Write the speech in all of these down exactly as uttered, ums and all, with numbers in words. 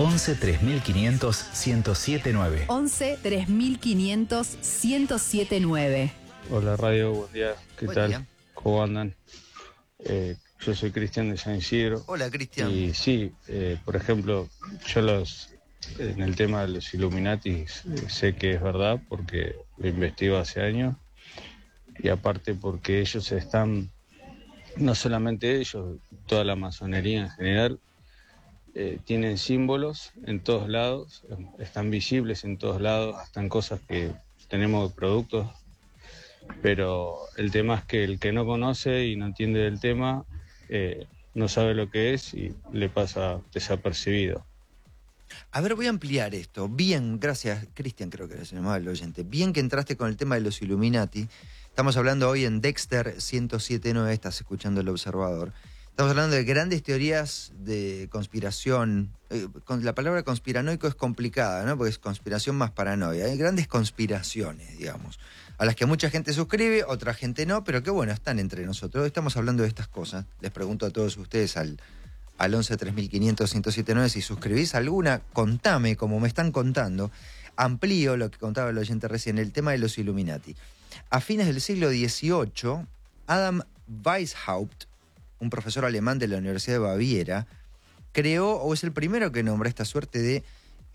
once tres mil quinientos, ciento siete nueve. once tres mil quinientos, ciento siete nueve. Hola Radio, buen día. ¿Qué Buen tal? día. ¿Cómo andan? Eh, yo soy Cristian de San Isidro. Hola, Cristian. Y sí, eh, por ejemplo, yo los en el tema de los Illuminati eh, sé que es verdad porque lo investigo hace años. Y aparte porque ellos están, no solamente ellos, toda la masonería en general, eh, tienen símbolos en todos lados, están visibles en todos lados, hasta en cosas que tenemos productos. Pero el tema es que el que no conoce y no entiende del tema eh, no sabe lo que es y le pasa desapercibido. A ver, voy a ampliar esto. Bien, gracias, Cristian, creo que se llamaba el oyente. Bien que entraste con el tema de los Illuminati. Estamos hablando hoy en Dexter ciento siete punto nueve, estás escuchando El Observador. Estamos hablando de grandes teorías de conspiración. Eh, con la palabra conspiranoico es complicada, ¿no? Porque es conspiración más paranoia. Hay grandes conspiraciones, digamos, a las que mucha gente suscribe, otra gente no, pero que bueno, están entre nosotros. Estamos hablando de estas cosas. Les pregunto a todos ustedes al, al once tres mil quinientos, ciento siete nueve si suscribís alguna, contame como me están contando. Amplío lo que contaba el oyente recién, el tema de los Illuminati. A fines del siglo dieciocho, Adam Weishaupt, un profesor alemán de la Universidad de Baviera, creó, o es el primero que nombra esta suerte de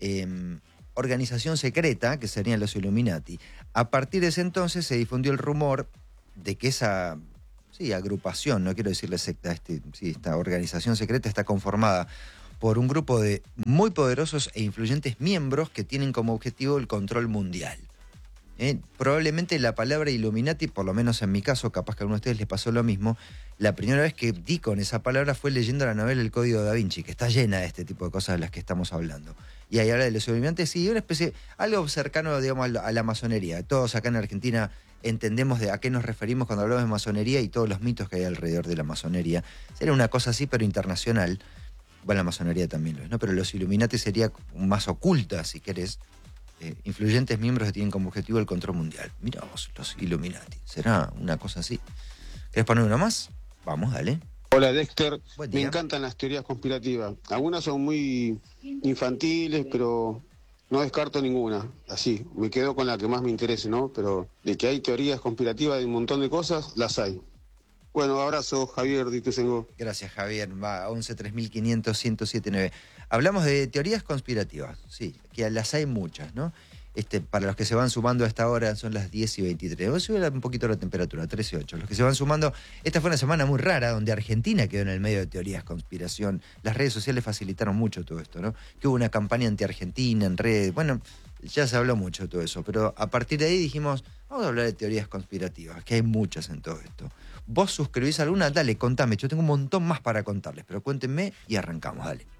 eh, organización secreta, que serían los Illuminati. A partir de ese entonces se difundió el rumor de que esa sí, agrupación, no quiero decirle secta, este, sí, esta organización secreta está conformada por un grupo de muy poderosos e influyentes miembros que tienen como objetivo el control mundial. Eh, probablemente la palabra Illuminati, por lo menos en mi caso, capaz que a alguno de ustedes les pasó lo mismo, la primera vez que di con esa palabra fue leyendo la novela El Código Da Vinci, que está llena de este tipo de cosas de las que estamos hablando. Y ahí habla de los Illuminati, sí, una especie, algo cercano, digamos, a la, a la masonería. Todos acá en Argentina entendemos de a qué nos referimos cuando hablamos de masonería y todos los mitos que hay alrededor de la masonería. Sería una cosa así, pero internacional. Bueno, la masonería también lo es, ¿no? Pero los Illuminati sería más oculta, si querés. Eh, influyentes miembros que tienen como objetivo el control mundial. Mirá vos, los Illuminati. ¿Será una cosa así? ¿Querés poner una más? Vamos, dale. Hola Dexter, Buen me día. encantan las teorías conspirativas. Algunas son muy infantiles, pero no descarto ninguna. Así, me quedo con la que más me interese, ¿no? Pero de que hay teorías conspirativas de un montón de cosas, las hay. Bueno, abrazo, Javier de Ituzaingó. Gracias, Javier. Va, once tres mil quinientos, ciento siete nueve. Hablamos de teorías conspirativas, sí, que las hay muchas, ¿no? Este, para los que se van sumando a esta hora son las diez y veintitrés. Voy a subir un poquito la temperatura, trece y ocho. Los que se van sumando, esta fue una semana muy rara donde Argentina quedó en el medio de teorías conspiración. Las redes sociales facilitaron mucho todo esto, ¿no? Que hubo una campaña anti-Argentina en redes. Bueno, ya se habló mucho de todo eso, pero a partir de ahí dijimos, vamos a hablar de teorías conspirativas, que hay muchas en todo esto. ¿Vos suscribís alguna? Dale, contame. Yo tengo un montón más para contarles, pero cuéntenme y arrancamos, dale.